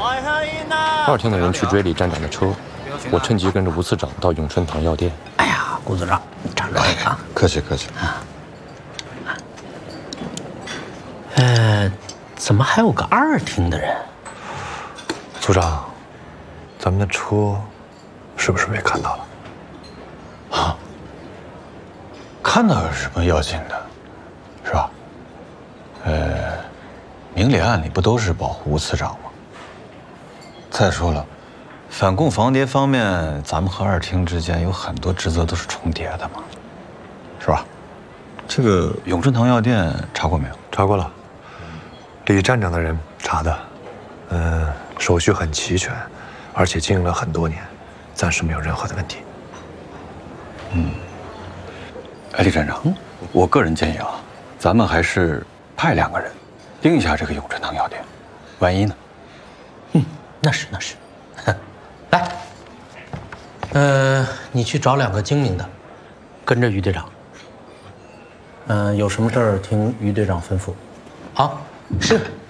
2厅的人去追李站长的车，我趁机跟着吴次长到永春堂药店。 哎呀，顾组长，长着啊！ 客气客气。 怎么还有个2厅的人？ 组长，咱们的车是不是被看到了？ 啊？看到有什么要紧的，是吧？明里暗里不都是保护吴次长吗？再说了，反共防谍方面，咱们和2厅之间有很多职责都是重叠的嘛，是吧？这个永春堂药店查过没有？ 查过了，李站长的人查的，手续很齐全，而且经营了很多年，暂时没有任何的问题。 李站长，我个人建议啊，咱们还是派2个人盯一下这个永春堂药店，万一呢？ 那是。来，你去找2个精明的，跟着于队长。有什么事儿听于队长吩咐。好，是。